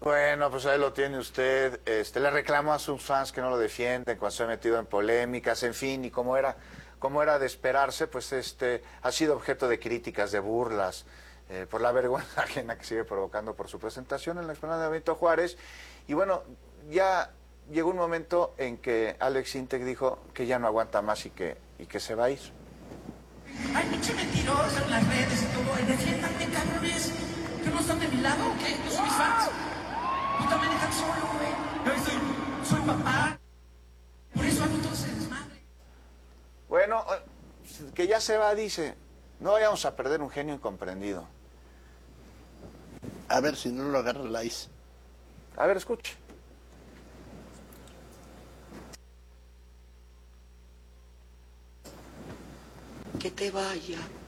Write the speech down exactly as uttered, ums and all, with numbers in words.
Bueno, pues ahí lo tiene usted. Este, le reclamo a sus fans que no lo defienden cuando se ha metido en polémicas, en fin, y como era, como era de esperarse, pues este, ha sido objeto de críticas, de burlas, eh, por la vergüenza ajena que sigue provocando por su presentación en la explanada de Benito Juárez. Y bueno, ya llegó un momento en que Alex Intec dijo que ya no aguanta más y que, y que se va a ir. Ay, pinche mentiroso en las redes y todo. Y defiéndanme, cabrones. ¿Que no están de mi lado o qué? ¿No son mis fans? Puta, me dejan solo, güey. Yo soy, soy papá. Por eso hago todo ese desmadre. Bueno, que ya se va, dice. No vayamos a perder un genio incomprendido. A ver si no lo agarra la ICE. A ver, escuche. Que te vaya.